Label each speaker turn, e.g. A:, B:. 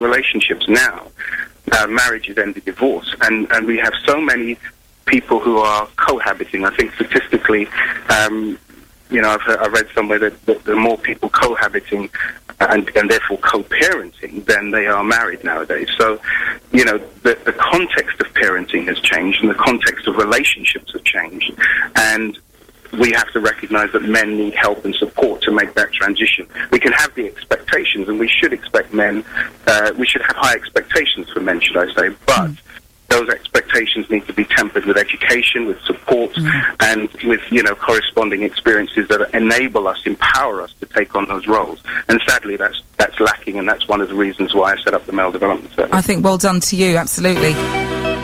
A: relationships now. Marriages end in divorce, and we have so many people who are cohabiting. I think statistically, I've read somewhere that there are more people cohabiting and therefore co-parenting than they are married nowadays. So, the context of parenting has changed, and the context of relationships have changed, and we have to recognize that men need help and support to make that transition. We can have the expectations, and we should expect men, we should have high expectations for men, should I say, but those expectations need to be tempered with education, with support, and with, corresponding experiences that enable us, empower us to take on those roles. And sadly, that's lacking, and that's one of the reasons why I set up the Male Development Service.
B: I think well done to you, absolutely.